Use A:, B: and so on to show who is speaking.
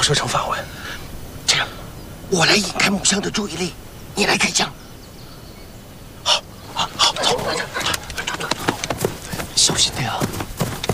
A: 射程范围。
B: 这样，我来引开木香的注意力，你来开枪。
A: 好，走，小心点啊！